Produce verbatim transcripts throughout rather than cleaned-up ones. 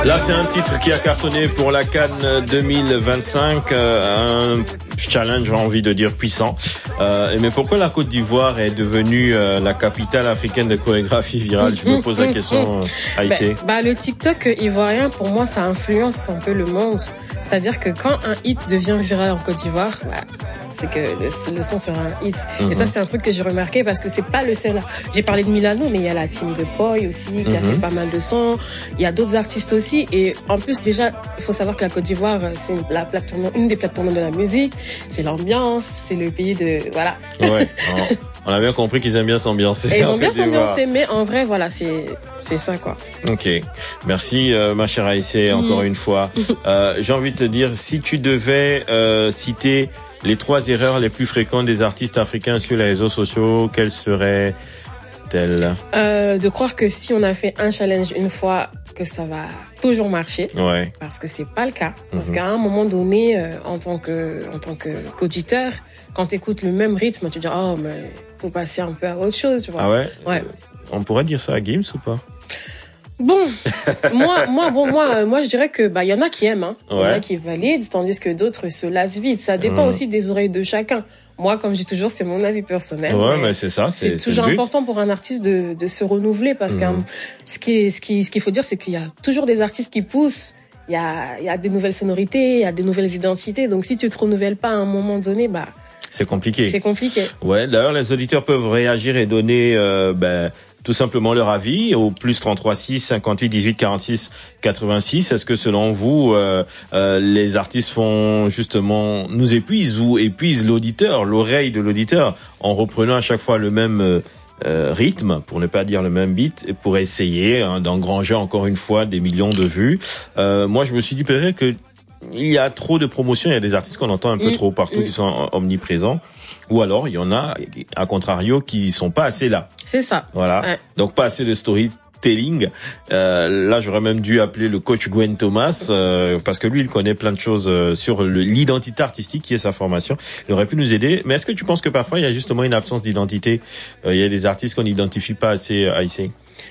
Là, c'est un titre qui a cartonné pour la CAN deux mille vingt-cinq, euh, un challenge, j'ai envie de dire, puissant. Euh, mais pourquoi la Côte d'Ivoire est devenue euh, la capitale africaine de chorégraphie virale? Je me pose la question, Aïssé. Bah, bah, le TikTok ivoirien, pour moi, ça influence un peu le monde. C'est-à-dire que quand un hit devient viral en Côte d'Ivoire, bah, c'est que le, le son sera un hit. Mm-hmm. Et ça, c'est un truc que j'ai remarqué parce que c'est pas le seul. J'ai parlé de Milano, mais il y a la team de Boy aussi, qui mm-hmm. a fait pas mal de sons. Il y a d'autres artistes aussi. Et en plus, déjà, il faut savoir que la Côte d'Ivoire, c'est la plaque tournante, une des plaques tournantes de la musique. C'est l'ambiance, c'est le pays de, voilà. Ouais. On a bien compris qu'ils aiment bien s'ambiancer. Et ils ont bien s'ambiancer, mais en vrai, voilà, c'est, c'est ça, quoi. Ok. Merci, euh, ma chère Aïssé, encore mmh. une fois. Euh, j'ai envie de te dire, si tu devais, euh, citer les trois erreurs les plus fréquentes des artistes africains sur les réseaux sociaux, quelles seraient-elles? Euh, de croire que si on a fait un challenge une fois, que ça va toujours marcher. Ouais. Parce que c'est pas le cas. Mmh. Parce qu'à un moment donné, euh, en tant que, en tant que, qu'auditeur, quand tu écoutes le même rythme, tu te dis, oh, mais faut passer un peu à autre chose, tu vois. Ah ouais? Ouais. On pourrait dire ça à Gims ou pas? Bon, moi, moi, bon, moi, moi, je dirais que, bah, il y en a qui aiment, hein. Il ouais. y en a qui valident, tandis que d'autres se lassent vite. Ça dépend mmh. aussi des oreilles de chacun. Moi, comme je dis toujours, c'est mon avis personnel. Ouais, mais, mais c'est ça. C'est, c'est toujours important pour un artiste de, de se renouveler parce mmh. que, ce qui est, ce qui, ce qu'il faut dire, c'est qu'il y a toujours des artistes qui poussent. Il y a, il y a des nouvelles sonorités, il y a des nouvelles identités. Donc, si tu te renouvelles pas à un moment donné, bah, c'est compliqué. C'est compliqué. Ouais, d'ailleurs, les auditeurs peuvent réagir et donner, euh, ben, tout simplement leur avis au plus trente-trois six cinquante-huit dix-huit quarante-six quatre-vingt-six. Est-ce que selon vous, euh, euh, les artistes font justement nous épuisent ou épuisent l'auditeur, l'oreille de l'auditeur, en reprenant à chaque fois le même euh, euh, rythme, pour ne pas dire le même beat, et pour essayer hein, d'engranger encore une fois des millions de vues. Euh, moi, je me suis dit peut-être que il y a trop de promotions, il y a des artistes qu'on entend un peu mmh, trop partout, mmh. qui sont omniprésents. Ou alors, il y en a, à contrario, qui sont pas assez là. C'est ça. Voilà. Ouais. Donc, pas assez de storytelling. Euh, là, j'aurais même dû appeler le coach Gwen Thomas, euh, parce que lui, il connaît plein de choses euh, sur le, l'identité artistique, qui est sa formation. Il aurait pu nous aider. Mais est-ce que tu penses que parfois, il y a justement une absence d'identité? Euh, il y a des artistes qu'on n'identifie pas assez à Aïssé?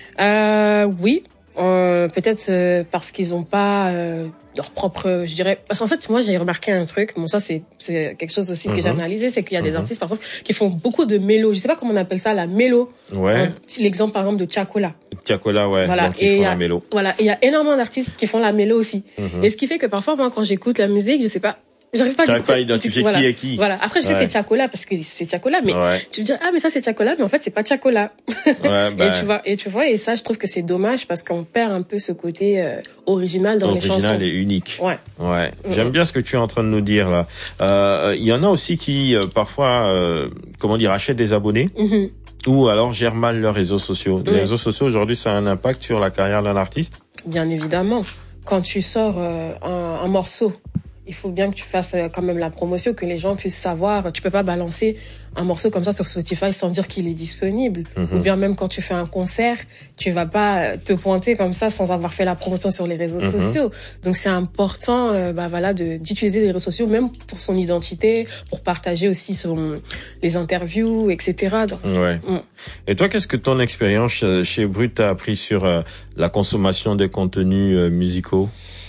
Euh, oui. Euh, peut-être euh, parce qu'ils ont pas euh, leur propre, je dirais, parce qu'en fait moi j'ai remarqué un truc, bon ça c'est c'est quelque chose aussi mm-hmm. que j'ai analysé, c'est qu'il y a mm-hmm. des artistes par exemple qui font beaucoup de mélo, je sais pas comment on appelle ça, la mélo. Ouais. Euh, l'exemple par exemple de Tiakola. Tiakola, ouais. Voilà. Donc, ils et font y a, la mélo. Voilà, et il y a énormément d'artistes qui font la mélo aussi. Mm-hmm. Et ce qui fait que parfois moi quand j'écoute la musique, je sais pas. J'arrive pas, pas à identifier voilà. qui est qui. Voilà. Après, je sais ouais. que c'est Tiakola parce que c'est Tiakola, mais ouais. tu me dis, ah, mais ça c'est Tiakola, mais en fait, c'est pas Tiakola. Ouais, bah... et tu vois, et tu vois, et ça, je trouve que c'est dommage parce qu'on perd un peu ce côté euh, original dans original les chansons. Original et unique. Ouais. Ouais. Mm-hmm. J'aime bien ce que tu es en train de nous dire, là. Euh, il y en a aussi qui, euh, parfois, euh, comment dire, achètent des abonnés. Mm-hmm. Ou alors gèrent mal leurs réseaux sociaux. Les mm-hmm. réseaux sociaux, aujourd'hui, ça a un impact sur la carrière d'un artiste? Bien évidemment. Quand tu sors euh, un, un morceau, il faut bien que tu fasses quand même la promotion, que les gens puissent savoir. Tu peux pas balancer un morceau comme ça sur Spotify sans dire qu'il est disponible. Mm-hmm. Ou bien même quand tu fais un concert, tu vas pas te pointer comme ça sans avoir fait la promotion sur les réseaux mm-hmm. sociaux. Donc c'est important, euh, bah voilà, de d'utiliser les réseaux sociaux même pour son identité, pour partager aussi son les interviews, et cetera. Donc, ouais. Mm. Et toi, qu'est-ce que ton expérience chez Brut t'a appris sur euh, la consommation des contenus euh, musicaux?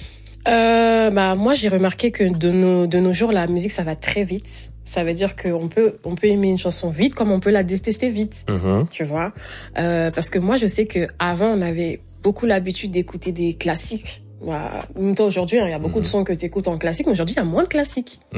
Euh, bah moi j'ai remarqué que de nos de nos jours la musique ça va très vite. Ça veut dire qu'on peut on peut aimer une chanson vite comme on peut la détester vite. Mm-hmm. Tu vois. Euh, parce que moi je sais que avant on avait beaucoup l'habitude d'écouter des classiques. Bah, même toi aujourd'hui, il hein, y a beaucoup mm-hmm. de sons que tu écoutes en classique, mais aujourd'hui il y a moins de classiques.